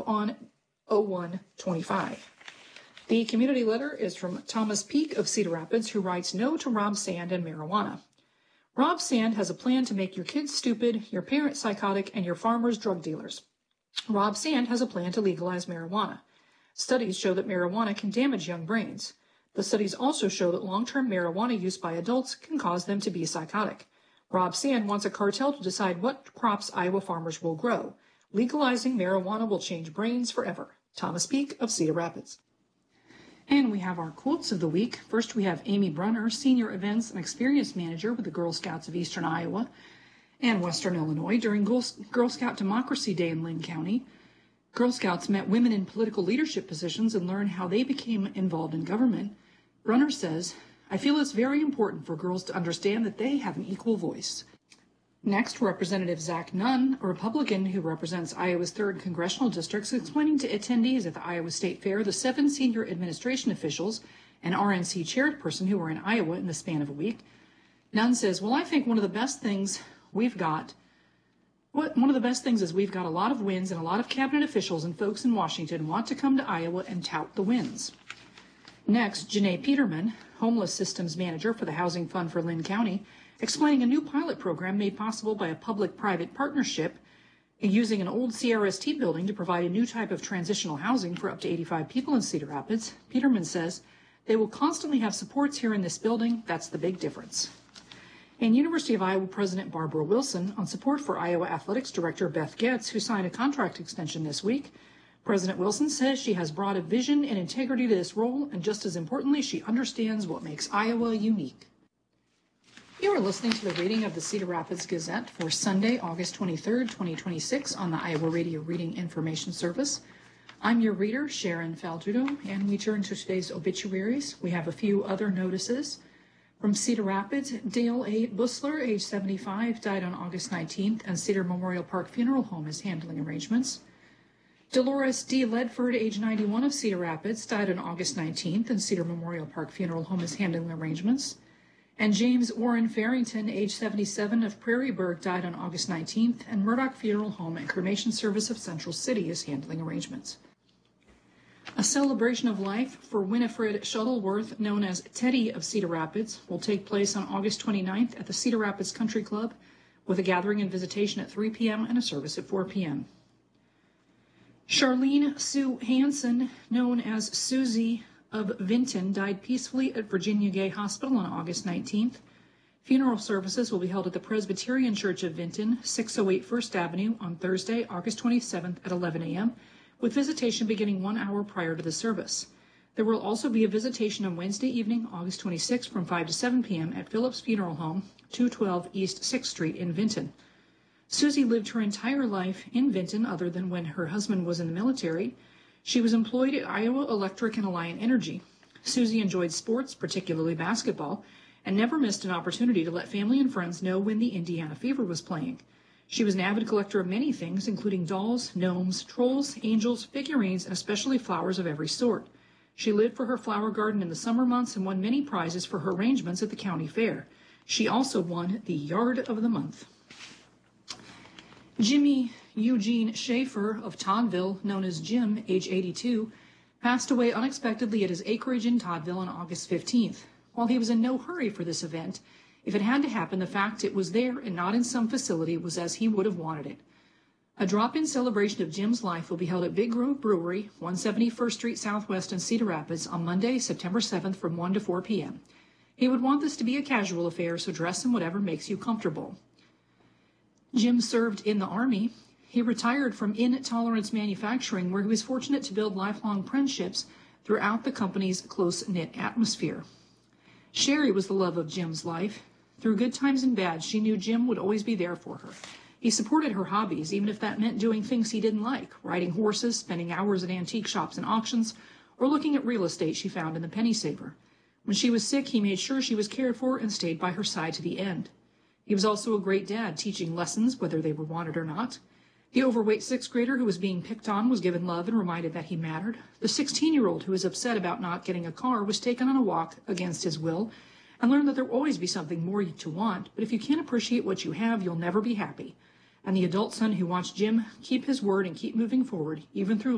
on 01/25. The community letter is from Thomas Peak of Cedar Rapids, who writes, "No to Rob Sand and marijuana. Rob Sand has a plan to make your kids stupid, your parents psychotic, and your farmers drug dealers. Rob Sand has a plan to legalize marijuana. Studies show that marijuana can damage young brains. The studies also show that long-term marijuana use by adults can cause them to be psychotic. Rob Sand wants a cartel to decide what crops Iowa farmers will grow. Legalizing marijuana will change brains forever." Thomas Peak of Cedar Rapids. And we have our quotes of the week. First, we have Amy Brunner, Senior Events and Experience Manager with the Girl Scouts of Eastern Iowa and Western Illinois. During Girl Scout Democracy Day in Linn County, Girl Scouts met women in political leadership positions and learned how they became involved in government. Brunner says, "I feel it's very important for girls to understand that they have an equal voice." Next, Representative Zach Nunn, a Republican who represents Iowa's 3rd Congressional District, is explaining to attendees at the Iowa State Fair the 7 senior administration officials and RNC chairperson who were in Iowa in the span of a week. Nunn says, "Well, I think one of the best things is we've got a lot of wins, and a lot of cabinet officials and folks in Washington want to come to Iowa and tout the wins." Next, Janae Peterman, Homeless Systems Manager for the Housing Fund for Linn County, explaining a new pilot program made possible by a public-private partnership using an old CRST building to provide a new type of transitional housing for up to 85 people in Cedar Rapids. Peterman says, "They will constantly have supports here in this building. That's the big difference." And University of Iowa President Barbara Wilson on support for Iowa Athletics Director Beth Getz, who signed a contract extension this week. President Wilson says she has brought a vision and integrity to this role, and just as importantly, she understands what makes Iowa unique. You are listening to the reading of the Cedar Rapids Gazette for Sunday, August 23rd, 2026 on the Iowa Radio Reading Information Service. I'm your reader, Sharon Faldudo, and we turn to today's obituaries. We have a few other notices. From Cedar Rapids, Dale A. Busler, age 75, died on August 19th, and Cedar Memorial Park Funeral Home is handling arrangements. Dolores D. Ledford, age 91, of Cedar Rapids, died on August 19th, and Cedar Memorial Park Funeral Home is handling arrangements. And James Warren Farrington, age 77, of Prairieburg, died on August 19th, and Murdoch Funeral Home and Cremation Service of Central City is handling arrangements. A celebration of life for Winifred Shuttleworth, known as Teddy of Cedar Rapids, will take place on August 29th at the Cedar Rapids Country Club, with a gathering and visitation at 3 p.m. and a service at 4 p.m. Charlene Sue Hansen, known as Susie of Vinton, died peacefully at Virginia Gay Hospital on August 19th. Funeral services will be held at the Presbyterian Church of Vinton, 608 First Avenue, on Thursday, August 27th at 11 a.m., with visitation beginning 1 hour prior to the service. There will also be a visitation on Wednesday evening, August 26th, from 5 to 7 p.m. at Phillips Funeral Home, 212 East 6th Street in Vinton. Susie lived her entire life in Vinton, other than when her husband was in the military. She was employed at Iowa Electric and Alliant Energy. Susie enjoyed sports, particularly basketball, and never missed an opportunity to let family and friends know when the Indiana Fever was playing. She was an avid collector of many things, including dolls, gnomes, trolls, angels, figurines, and especially flowers of every sort. She lived for her flower garden in the summer months and won many prizes for her arrangements at the county fair. She also won the Yard of the Month. Jimmy Eugene Schaefer of Toddville, known as Jim, age 82, passed away unexpectedly at his acreage in Toddville on August 15th. While he was in no hurry for this event, if it had to happen, the fact it was there and not in some facility was as he would have wanted it. A drop-in celebration of Jim's life will be held at Big Grove Brewery, 171st Street Southwest in Cedar Rapids on Monday, September 7th from 1 to 4 p.m. He would want this to be a casual affair, so dress in whatever makes you comfortable. Jim served in the Army. He retired from Intolerance Manufacturing, where he was fortunate to build lifelong friendships throughout the company's close-knit atmosphere. Sherry was the love of Jim's life. Through good times and bad, she knew Jim would always be there for her. He supported her hobbies, even if that meant doing things he didn't like, riding horses, spending hours at antique shops and auctions, or looking at real estate she found in the penny saver. When she was sick, he made sure she was cared for and stayed by her side to the end. He was also a great dad, teaching lessons, whether they were wanted or not. The overweight sixth grader who was being picked on was given love and reminded that he mattered. The 16-year-old who was upset about not getting a car was taken on a walk against his will and learned that there will always be something more to want, but if you can't appreciate what you have, you'll never be happy. And the adult son who watched Jim keep his word and keep moving forward, even through